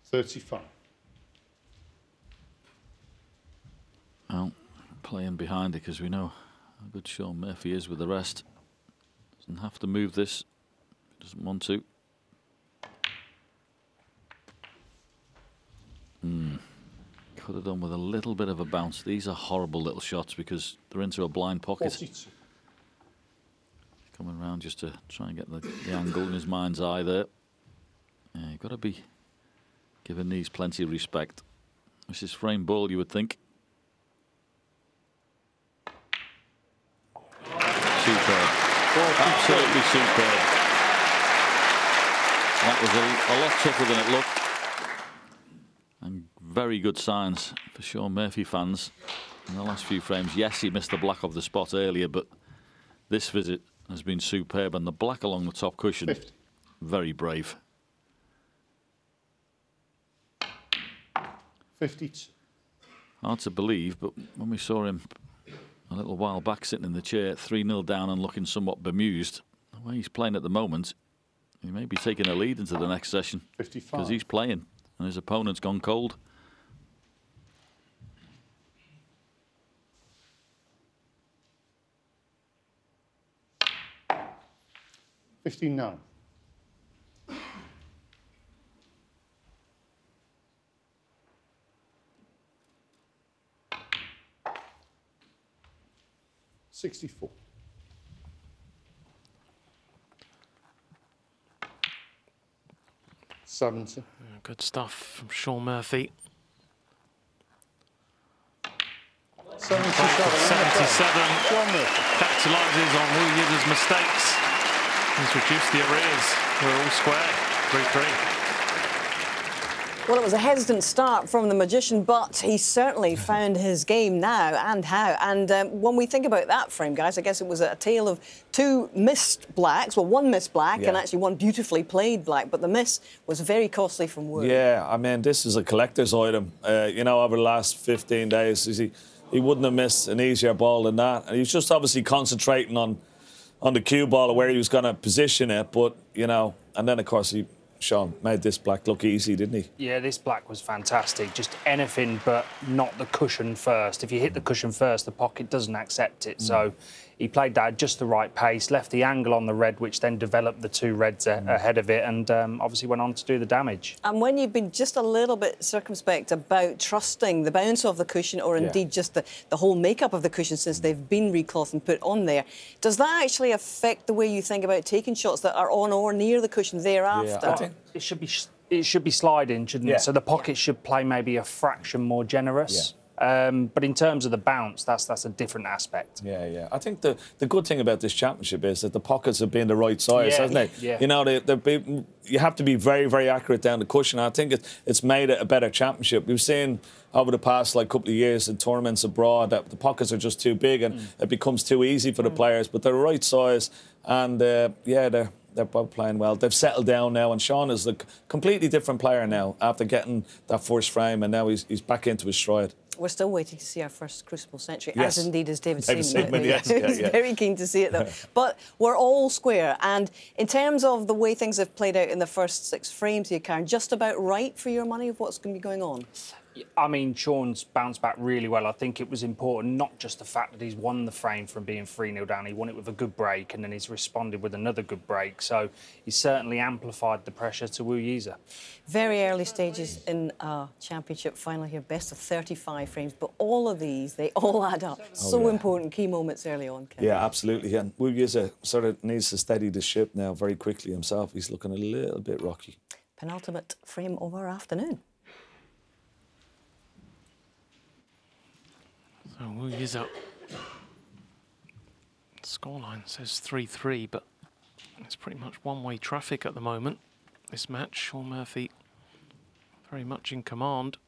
35. Well, playing behind it because we know how good Shaun Murphy is with the rest. Doesn't have to move this. Doesn't want to. Could have done with a little bit of a bounce. These are horrible little shots because they're into a blind pocket. 42. Coming around just to try and get the angle in his mind's eye there. Yeah, you've got to be giving these plenty of respect. This is frame ball, you would think. Superb. Absolutely superb. That was a lot tougher than it looked. And very good signs for Shaun Murphy fans in the last few frames. Yes, he missed the black off the spot earlier, but this visit has been superb. And the black along the top cushion, 50. very brave. 52. Hard to believe, but when we saw him a little while back sitting in the chair, 3-0 down and looking somewhat bemused, the way he's playing at the moment, he may be taking a lead into the next session. 55. Because he's playing and his opponent's gone cold. $59. $64. $70. Good stuff from Shaun Murphy. 77. 77. Shaun Murphy. Capitalises on Wu Yida's mistakes. He's reduced the arrears. We're all square. 3-3. Well, it was a hesitant start from the Magician, but he certainly found his game now, and how. And when we think about that frame, guys, I guess it was a tale of two missed blacks. Well, one missed black and actually one beautifully played black, but the miss was very costly from Wu. Yeah, I mean, this is a collector's item. You know, over the last 15 days, he wouldn't have missed an easier ball than that. And he was just obviously concentrating on the cue ball, where he was going to position it. But, you know, and then, of course, Shaun made this black look easy, didn't he? Yeah, this black was fantastic. Just anything but not the cushion first. If you hit the cushion first, the pocket doesn't accept it. So he played that at just the right pace, left the angle on the red, which then developed the two reds ahead of it, and obviously went on to do the damage. And when you've been just a little bit circumspect about trusting the bounce of the cushion, or indeed just the whole makeup of the cushion since they've been reclothed and put on there, does that actually affect the way you think about taking shots that are on or near the cushion thereafter? Yeah, I think it should be sliding, shouldn't it? So the pocket should play maybe a fraction more generous. But in terms of the bounce, that's a different aspect. Yeah. I think the good thing about this championship is that the pockets have been the right size, hasn't it? Yeah. You know, you have to be very, very accurate down the cushion. I think it's made it a better championship. We've seen over the past couple of years in tournaments abroad that the pockets are just too big and it becomes too easy for the players. But they're the right size, and they're both playing well. They've settled down now, and Shaun is a completely different player now after getting that first frame, and now he's back into his stride. We're still waiting to see our first Crucible century, Yes. as indeed is David David Seaman. Seaman, yes. He's very keen to see it, though. But we're all square. And in terms of the way things have played out in the first 6 frames here, Karen, just about right for your money of what's going to be going on? I mean, Shaun's bounced back really well. I think it was important, not just the fact that he's won the frame from being 3-0 down. He won it with a good break, and then he's responded with another good break. So he's certainly amplified the pressure to Wu Yiza. Very early stages in a championship final here, best of 35 frames. But all of these, they all add up. So important, key moments early on, Ken. Yeah, absolutely. And Wu Yiza sort of needs to steady the ship now very quickly himself. He's looking a little bit rocky. Penultimate frame of our afternoon. So Wu Yiza. Scoreline says 3-3, but it's pretty much one-way traffic at the moment. This match, Shaun Murphy very much in command.